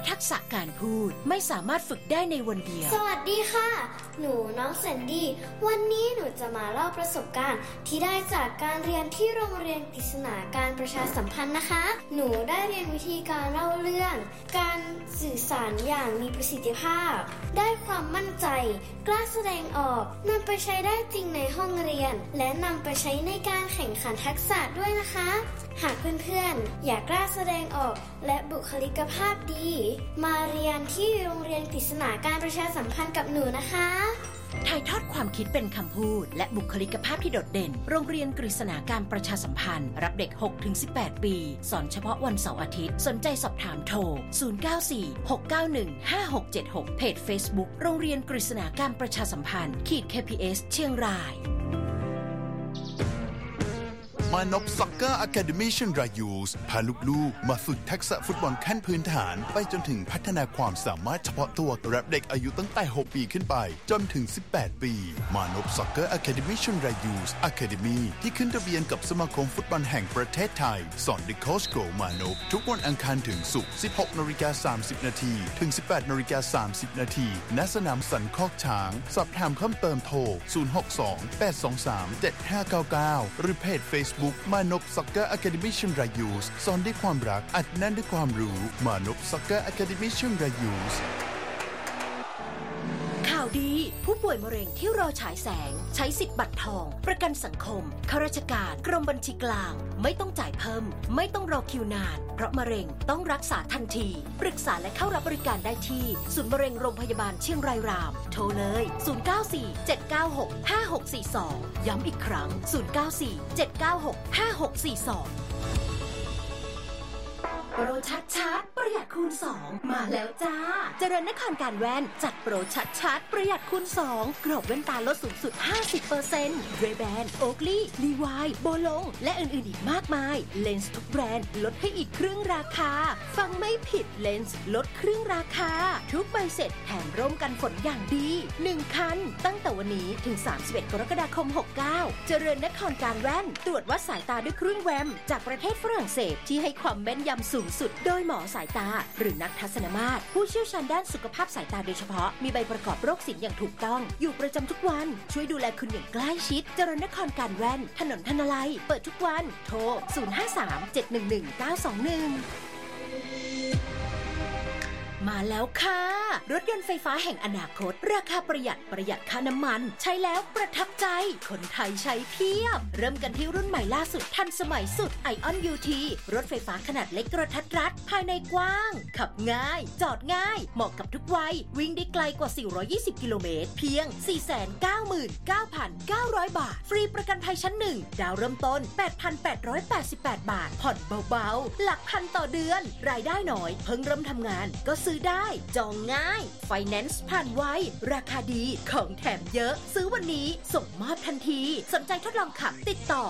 ะทักษะการพูดไม่สามารถฝึกได้ในวันเดียวสวัสดีค่ะหนูน้องแซนดี้วันนี้หนูจะมาเล่าประสบการณ์ที่ได้จากการเรียนที่โรงเรียนกฤษณาการประชาสัมพันธ์นะคะหนูได้เรียนวิธีการเล่าเรื่องการสื่อสารอย่างมีประสิทธิภาพได้ความมั่นใจกล้าแสดงออกนำไปใช้ได้จริงในห้องเรียนและนำไปใช้ในการแข่งขันทักษะด้วยนะคะหากเพื่อนๆอยากกล้าแสดงออกและบุคลิกภาพดีมาเรียนที่โรงเรียนกฤษณาการประชาสัมพันธ์กับหนูนะคะถ่ายทอดความคิดเป็นคำพูดและบุคลิกภาพที่โดดเด่นโรงเรียนกฤษณาการประชาสัมพันธ์รับเด็ก 6-18 ปีสอนเฉพาะวันเสาร์อาทิตย์สนใจสอบถามโทร 0946915676 เพจ Facebook โรงเรียนกฤษณาการประชาสัมพันธ์ KPS เชียงรายมานพซ็อกเกอร์อะคาเดมี่เชียงรายยูสพาลูกๆมาฝึกทักษะฟุตบอลขั้นพื้นฐานไปจนถึงพัฒนาความสามารถเฉพาะตัวรับเด็กอายุตั้งแต่ 6 ปีขึ้นไปจนถึง 18 ปีมานพซ็อกเกอร์อะคาเดมี่เชียงรายยูสอะคาเดมี่ที่ขึ้นทะเบียนกับสมาคมฟุตบอลแห่งประเทศไทยสอนเด็กโค้ชโกมานพทุกวันอังคารถึงศุกร์ 16:30 น. ถึง 18:30 น. ณ สนามสันคอกช้างสอบถามเพิ่มเติมโทร 062-823-7599 หรือเพจ Facebookมานพซ็อกเกอร์อะคาเดมี่เชียงรายยูสสอนด้วยความรักอัดแน่นด้วยความรู้มานพซ็อกเกอร์อะคาเดมี่เชียงรายยูสข่าวดีผู้ป่วยมะเร็งที่รอฉายแสงใช้สิทธิ์บัตรทองประกันสังคมข้าราชการกรมบัญชีกลางไม่ต้องจ่ายเพิ่มไม่ต้องรอคิวนานเพราะมะเร็งต้องรักษาทันทีปรึกษาและเข้ารับบริการได้ที่ศูนย์มะเร็งโรงพยาบาลเชียงรายรามโทรเลย0947965642ย้ำอีกครั้ง0947965642โปรชัดๆประหยัดคูณ2มาแล้วจ้าเจริญนครการแว่นจัดโปรชัดๆประหยัดคูณ2กรอบแว่นตาลดสูงสุด 50% เรแบนโอ๊กลี่ลีวายโบลงและอื่นๆอีกมากมายเลนส์ทุกแบรนด์ลดให้อีกครึ่งราคาฟังไม่ผิดเลนส์ลดครึ่งราคาทุกใบเสร็จแถมร่มกันฝนอย่างดี1คันตั้งแต่วันนี้ถึง31กรกฎาคม69เจริญนครการแว่นตรวจวัดสายตาด้วยเครื่องแวมจากประเทศฝรั่งเศสที่ให้ความแม่นยำสูงสุดโดยหมอสายตาหรือนักทัศนมาตรผู้เชี่ยวชาญด้านสุขภาพสายตาโดยเฉพาะมีใบประกอบโรคศิลป์อย่างถูกต้องอยู่ประจำทุกวันช่วยดูแลคุณอย่างใกล้ชิดเจริญนครการแว่นถนนธนลัยเปิดทุกวันโทร053-711-921มาแล้วค่ะรถยนต์ไฟฟ้าแห่งอนาคตราคาประหยัดค่าน้ำมันใช้แล้วประทับใจคนไทยใช้เพียบเริ่มกันที่รุ่นใหม่ล่าสุดทันสมัยสุด ION UT รถไฟฟ้าขนาดเล็กกระทัดรัดภายในกว้างขับง่ายจอดง่ายเหมาะกับทุกวัยวิ่งได้ไกลกว่า420กิโลเมตรเพียง 499,900 บาทฟรีประกันภัยชั้น1ดาวเริ่มต้น 8,888 บาทผ่อนเบาๆหลักพันต่อเดือนรายได้น้อยเพิ่งเริ่มทำงานก็ซื้อได้จองง่ายไฟแนนซ์ผ่านไวราคาดีของแถมเยอะซื้อวันนี้ส่งมอบทันทีสนใจทดลองขับติดต่อ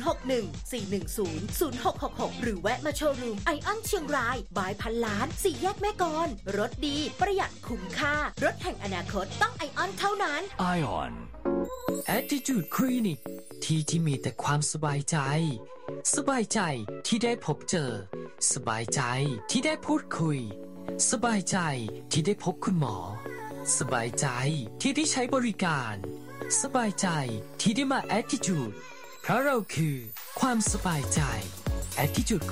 061-410-0666หรือแวะมาโชว์รูมไอออนเชียงรายบายพันล้าน4แยกแม่กลรถดีประหยัดคุ้มค่ารถแห่งอนาคตต้องไอออนเท่านั้น ION Attitude Clinic ที่มีแต่ความสบายใจที่ได้พบเจอสบายใจที่ได้พูดคุยสบายใจที่ได้พบคุณหมอสบายใจที่ได้ใช้บริการสบายใจที่ได้มา Attitude เพราะเราคือความสบายใจ Attitude